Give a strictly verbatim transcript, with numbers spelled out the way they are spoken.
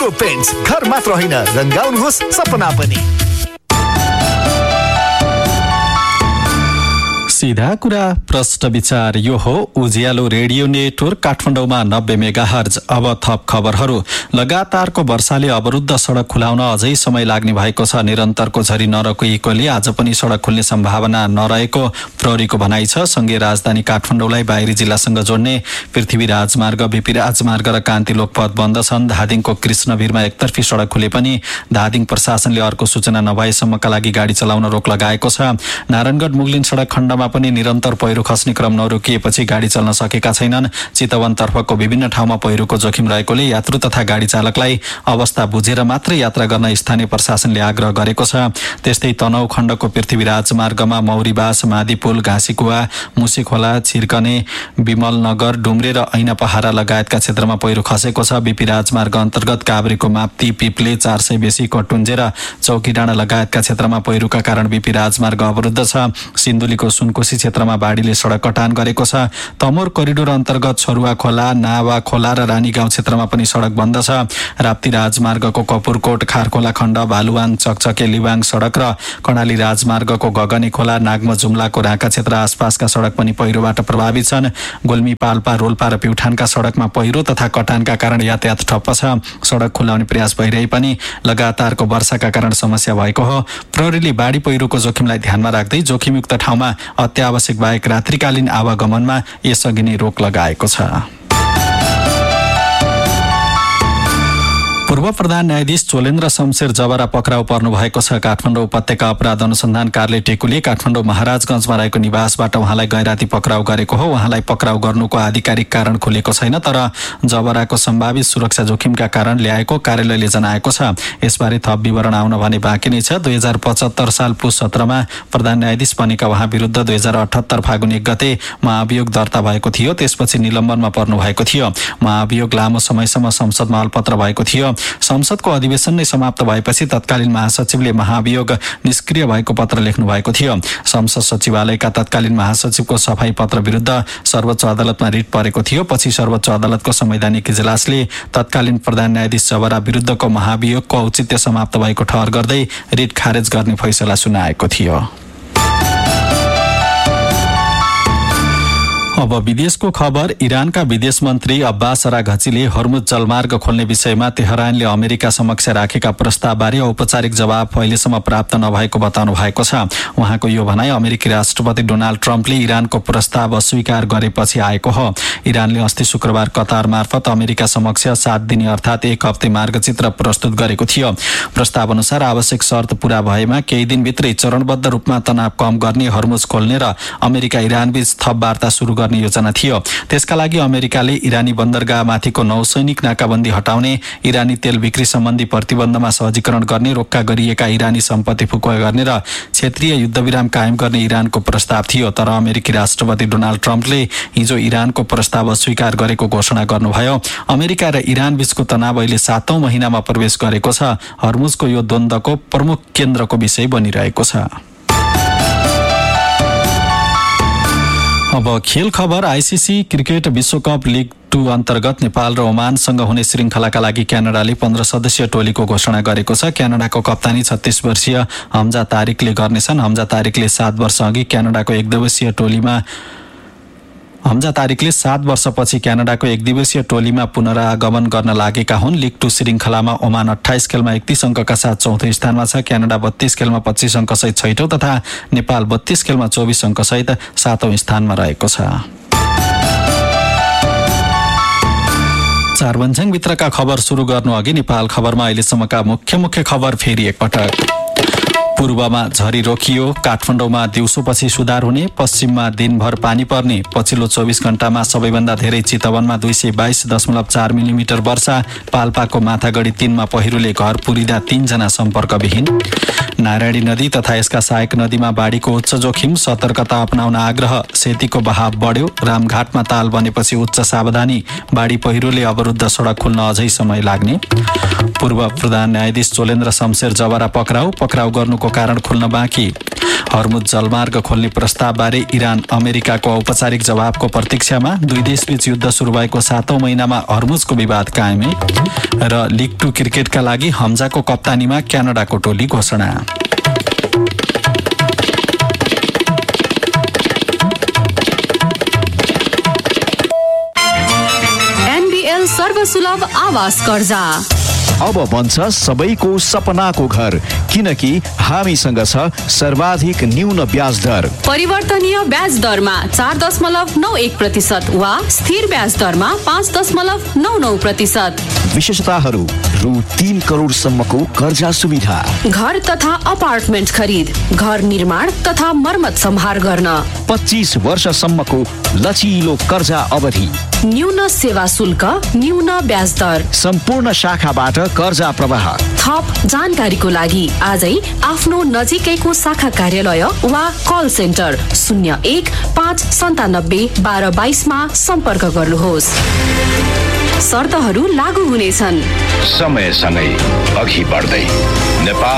यो पेन्ट्स घर मात्र होइन, रंगाउनुहोस् सपना पनि। सीधा कुरा प्रश्न विचार, यो हो उज्यालो रेडियो नेटवर्क काठमाडौँमा नब्बे मेगाहर्ज। अब थप खबरहरू। लगातारको वर्षाले अवरुद्ध सडक खुलाउन अझै समय लाग्ने भएको छ। निरन्तरको झरी नरोकिएकोले आज पनि सडक खुल्ने सम्भावना नरहेको प्रहरीको भनाइ छ। सँगै राजधानी काठमाडौँलाई बाहिरी जिल्लासँग जोड्ने पृथ्वी राजमार्ग, बीपी राजमार्ग र कान्ति लोकपथ बन्द छन्। धादिङको कृष्णवीरमा एकतर्फी सडक खुले पनि धादिङ प्रशासनले अर्को सूचना नभएसम्मका लागि गाडी चलाउन रोक लगाएको छ। नारायणगढ मुगलिन सडक खण्डमा पनि निरन्तर पहिरो खस्ने क्रम नरोकिएपछि गाडी चल्न सकेका छैनन्। चितवन तर्फको विभिन्न ठाउँमा पहिरोको जोखिम रहेकोले यात्रु तथा गाडी चालकलाई अवस्था बुझेर मात्र यात्रा गर्न स्थानीय प्रशासनले आग्रह गरेको छ। त्यस्तै तनहुँ खण्डको पृथ्वी राजमार्गमा मौरीबास, मादीपुल, घाँसीकुवा, मुसिखोला, छिर्कने, विमल नगर, डुम्रे र ऐना पहारा लगायतका क्षेत्रमा पहिरो खसेको छ। बीपी राजमार्ग अन्तर्गत काभ्रेको माप्ती, पिप्ले, चार सय बेसी, कटुन्जे र चौकी डाँडा लगायतका क्षेत्रमा पहिरोका कारण बीपी राजमार्ग अवरुद्ध छ। सिन्धुलीको सुनको कोशी क्षेत्रमा बाढीले सडक कटान गरेको छ। तमोर करिडोर अन्तर्गत छरुवा खोला, नावा खोला र रानीगाउँ क्षेत्रमा पनि सडक बन्द छ। राप्ती राजमार्गको कपुरकोट, खारखोला खण्ड, भालुवाङ, चकचके, लिबाङ सडक र कर्णाली राजमार्गको गगने खोला, नागम जुम्लाको राँका क्षेत्र आसपासका सडक पनि पहिरोबाट प्रभावित छन्। गुल्मी, पाल्पा, रोल्पा र प्युठानका सडकमा पहिरो तथा कटानका कारण यातायात ठप्प छ। सडक खुलाउने प्रयास भइरहे पनि लगातारको वर्षाका कारण समस्या भएको हो। प्रहरीले बाढी पहिरोको जोखिमलाई ध्यानमा राख्दै जोखिमयुक्त ठाउँमा अत्यावश्यक बाहेक रात्रिकालीन आवागमनमा यसअघि नै रोक लगाएको छ। पूर्व प्रधान न्यायाधीश चोलेन्द्र शमशेर जबरा पक्राउ पर्नु भएको छ। काठमाडौँ उपत्यका अपराध अनुसन्धान कार्यालय टेकुले काठमाडौँ महाराजगञ्जमा रहेको निवासबाट उहाँलाई गैराती पक्राउ गरेको हो। उहाँलाई पक्राउ गर्नुको आधिकारिक कारण खुलेको छैन, तर जबराको सम्भावित सुरक्षा जोखिमका कारण ल्याएको कार्यालयले जनाएको छ। यसबारे थप विवरण आउन भने बाँकी नै छ। दुई हजार पचहत्तर साल पुस सत्रमा प्रधान न्यायाधीश बनेका उहाँ विरुद्ध दुई हजार अठहत्तर फागुन एक गते महाभियोग दर्ता भएको थियो। त्यसपछि निलम्बनमा पर्नु भएको थियो। महाभियोग लामो समयसम्म संसदमा अलपत्र भएको थियो। संसदको अधिवेशन नै समाप्त भएपछि तत्कालीन महासचिवले महाभियोग निष्क्रिय भएको पत्र लेख्नु भएको थियो। संसद सचिवालयका तत्कालीन महासचिवको सफाई पत्र विरुद्ध सर्वोच्च अदालतमा रिट परेको थियो। पछि सर्वोच्च अदालतको संवैधानिक इजलासले तत्कालीन प्रधान न्यायाधीश जबरा विरुद्धको महाभियोगको औचित्य समाप्त भएको ठहर गर्दै रिट खारेज गर्ने फैसला सुनाएको थियो। अब विदेशको खबर। इरानका विदेश मन्त्री अब्बास अराघचीले हर्मुज जलमार्ग खोल्ने विषयमा तेहरानले अमेरिका समक्ष राखेका प्रस्तावबारे औपचारिक जवाब अहिलेसम्म प्राप्त नभएको बताउनु भएको छ। उहाँको यो भनाइ अमेरिकी राष्ट्रपति डोनाल्ड ट्रम्पले इरानको प्रस्ताव अस्वीकार गरेपछि आएको हो। इरानले अस्ति शुक्रबार कतार मार्फत अमेरिका समक्ष सात दिने अर्थात् एक हप्ते मार्गचित्र प्रस्तुत गरेको थियो। प्रस्ताव अनुसार आवश्यक शर्त पूरा भएमा केही दिनभित्रै चरणबद्ध रूपमा तनाव कम गर्ने, हर्मुज खोल्ने र अमेरिका इरानबीच थप वार्ता सुरु गर्ने योजना थियो। त्यसका लागि अमेरिकाले इरानी बन्दरगाहमाथिको नौसैनिक नाकाबन्दी हटाउने, इरानी तेल बिक्री सम्बन्धी प्रतिबन्धमा सहजीकरण गर्ने, रोक्का गरिएका इरानी सम्पत्ति फुकुवा गर्ने र क्षेत्रीय युद्धविराम कायम गर्ने इरानको प्रस्ताव थियो। तर अमेरिकी राष्ट्रपति डोनाल्ड ट्रम्पले हिजो इरानको प्रस्ताव अस्वीकार गरेको घोषणा गर्नुभयो। अमेरिका र इरान बीचको तनाव अहिले सातौं महिनामा प्रवेश गरेको छ। हर्मुजको यो द्वन्द्वको प्रमुख केन्द्रको विषय बनिरहेको छ। अब खेल खबर। आइसिसी क्रिकेट विश्वकप लिग टू अन्तर्गत नेपाल र ओमानसँग हुने श्रृङ्खलाका लागि क्यानाडाले पन्ध्र सदस्यीय टोलीको घोषणा गरेको छ। क्यानाडाको कप्तानी छत्तीस वर्षीय हमजा तारिकले गर्नेछन्। हमजा तारिकले सात वर्ष अघि क्यानाडाको एक दिवसीय टोलीमा हमजा तारिकले सात वर्षपछि क्यानाडाको एक दिवसीय टोलीमा पुनरागमन गर्न लागेका हुन्। लिग टू श्रृङ्खलामा ओमान अठाइस खेलमा एकतीस अङ्कका साथ चौथो स्थानमा छ। क्यानाडा बत्तीस खेलमा पच्चीस अङ्कसहित छैठौं तथा नेपाल बत्तीस खेलमा चौबिस अङ्कसहित सातौं स्थानमा रहेको छ। चारबन्झ्याङ भित्रका खबर सुरु गर्नु अघि नेपाल खबरमा अहिलेसम्मका मुख्य मुख्य खबर फेरि एकपटक। पूर्वमा झरी रोकियो, काठमाडौँमा दिउँसोपछि सुधार हुने, पश्चिममा दिनभर पानी पर्ने, पछिल्लो चौबिस घण्टामा सबैभन्दा धेरै चितवनमा दुई सय बाइस दशमलव चार मिलिमिटर वर्षा, पाल्पाको माथागढी तीनमा पहिरोले घर पुरिँदा तीनजना सम्पर्कविहीन, नारायणी नदी तथा यसका सहायक नदीमा बाढीको उच्च जोखिम, सतर्कता अपनाउन आग्रह, सेतीको बहाव बढ्यो, रामघाटमा ताल बनेपछि उच्च सावधानी, बाढी पहिरोले अवरुद्ध सडक खुल्न अझै समय लाग्ने, पूर्व प्रधान न्यायाधीश चोलेन्द्र शमशेर जबरा पक्राउ, पक्राउ गर्नुको कारण खुल्न बाँकी। हर्मुज जलमार्ग खोल्ने प्रस्तावबारे इरान अमेरिकाको औपचारिक जवाबको प्रतीक्षामा। दुई देशबीच युद्ध सुरु भएको सातौं महिनामा हर्मुजको विवाद कायमै। र लिग टू क्रिकेटका लागि हम्जाको कप्तानीमा क्यानाडाको टोली घोषणा। एनबीएल सर्वसुलभ आवास कर्जा अब बन्छ सबैको सपनाको घर, किनकि हामीसँग छ सर्वाधिक न्यून ब्याज दर। परिवर्तनीय ब्याज दरमा चार दशमलव नौ एक प्रतिशत वा स्थिर ब्याज दरमा पाँच दशमलव नौ नौ प्रतिशत। विशेषताहरू: रु तीन करोडसम्मको कर्जा सुविधा, घर तथा अपार्टमेन्ट खरिद, घर निर्माण तथा मर्मत सम्हार गर्न, पच्चीस वर्षसम्मको लचिलो कर्जा अवधि, न्यून सेवा शुल्क, न्यून ब्याज दर, सम्पूर्ण शाखाबाट कर्जा प्रवाह। थप जानकारीको लागि आजै आफ्नो नजिकैको शाखा कार्यालय वा कल सेन्टर शून्य एक पाँच सन्तानब्बे बाह्र बाइसमा सम्पर्क गर्नुहोस्। शर्तहरू लागू हुनेछन्। समयसँगै अघि बढ्दै नेपाल